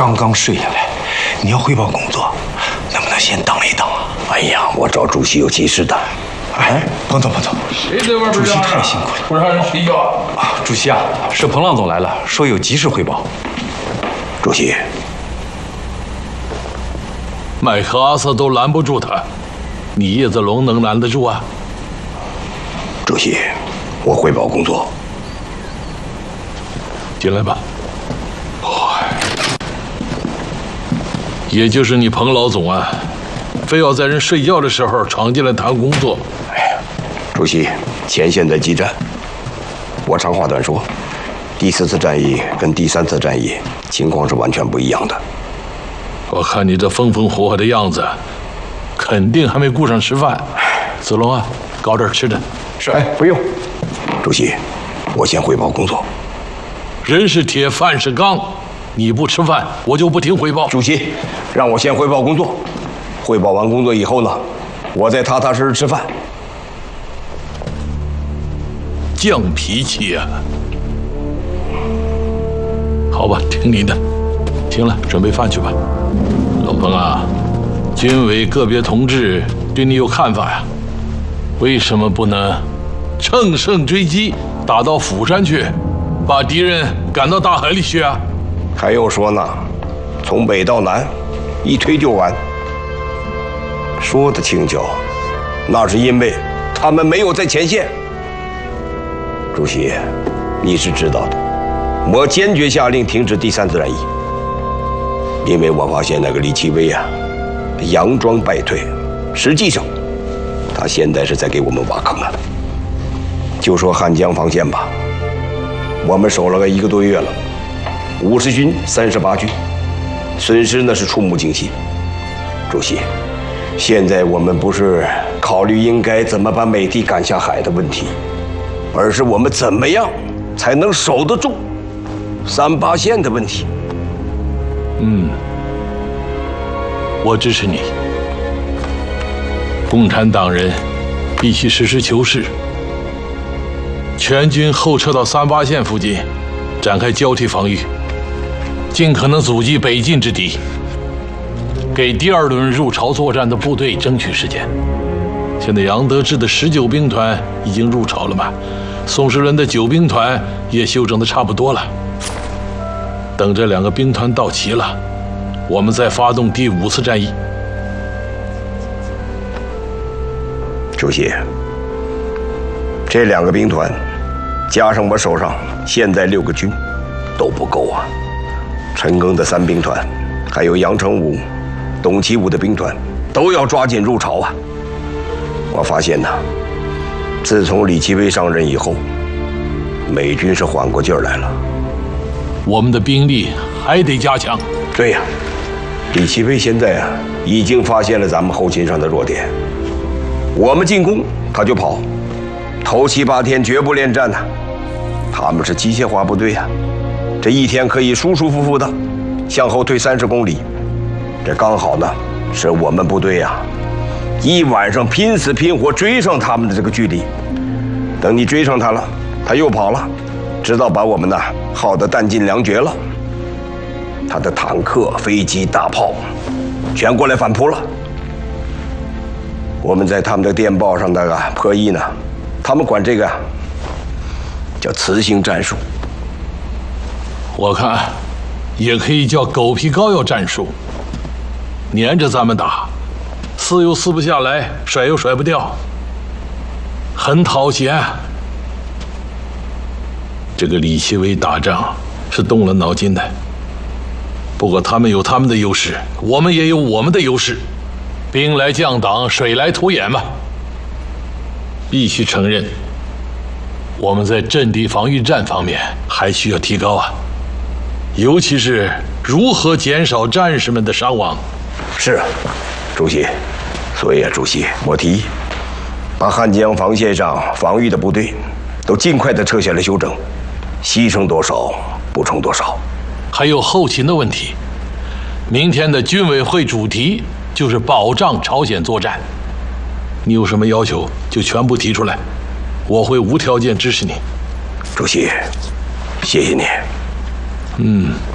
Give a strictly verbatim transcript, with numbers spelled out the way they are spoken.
刚刚睡下来，你要汇报工作，能不能先等一等啊？ 哎呀，我找主席有急事的。 哎，彭总，彭总， 谁在外边？ 主席太辛苦了， 不让人睡觉啊！主席啊，是彭浪总来了，说有急事汇报。 主席， 麦克阿瑟都拦不住他，你叶子龙能拦得住啊？ 主席，我汇报工作。 进来吧。也就是你彭老总啊，非要在人睡觉的时候闯进来谈工作。 哎呀，主席，前线在激战。我长话短说，第四次战役跟第三次战役情况是完全不一样的。 我看你这风风火火的样子，肯定还没顾上吃饭。子龙啊，搞点吃的。 是。 哎，不用。主席，我先汇报工作。 人是铁，饭是钢。你不吃饭，我就不听汇报。 主席，让我先汇报工作。汇报完工作以后呢，我再踏踏实实吃饭。 犟脾气呀、啊！好吧，听你的。行了，准备饭去吧。老彭啊，军委个别同志对你有看法呀？为什么不能乘胜追击，打到釜山去，把敌人赶到大海里去啊？ 还有说呢，从北到南，一推就完。说的轻巧，那是因为他们没有在前线。主席，你是知道的，我坚决下令停止第三次战役，因为我发现那个李奇微啊，佯装败退，实际上他现在是在给我们挖坑啊。就说汉江防线吧，我们守了个一个多月了。五十军、三十八军，损失那是触目惊心。主席，现在我们不是考虑应该怎么把美帝赶下海的问题，而是我们怎么样才能守得住三八线的问题。 嗯，我支持你。共产党人必须实事求是，全军后撤到三八线附近，展开交替防御。尽可能阻击北进之敌，给第二轮入朝作战的部队争取时间。现在杨得志的十九兵团已经入朝了嘛，宋时轮的九兵团也休整的差不多了。等这两个兵团到齐了，我们再发动第五次战役。 主席，这两个兵团加上我手上现在六个军，都不够啊。陈赓的三兵团，还有杨成武、董其武的兵团，都要抓紧入朝啊！我发现呢，自从李奇微上任以后，美军是缓过劲儿来了。 我们的兵力还得加强。 对呀，李奇微现在啊，已经发现了咱们后勤上的弱点。我们进攻，他就跑，头七八天绝不恋战呐、啊。他们是机械化部队呀、啊。这一天可以舒舒服服的向后退三十公里，这刚好呢，是我们部队呀、啊、一晚上拼死拼活追上他们的这个距离。等你追上他了，他又跑了，直到把我们呢耗得弹尽粮绝了。他的坦克、飞机、大炮全过来反扑了。我们在他们的电报上那个破译呢，他们管这个叫磁性战术。 我看，也可以叫狗皮膏药战术。粘着咱们打，撕又撕不下来，甩又甩不掉，很讨嫌。这个李奇微打仗是动了脑筋的，不过他们有他们的优势，我们也有我们的优势。兵来将挡，水来土掩嘛。必须承认，我们在阵地防御战方面还需要提高啊。尤其是如何减少战士们的伤亡。 是啊，主席。所以啊，主席，我提议把汉江防线上防御的部队都尽快的撤下来休整，牺牲多少补充多少。 还有后勤的问题。明天的军委会主题就是保障朝鲜作战。你有什么要求就全部提出来，我会无条件支持你。 主席，谢谢你。 嗯。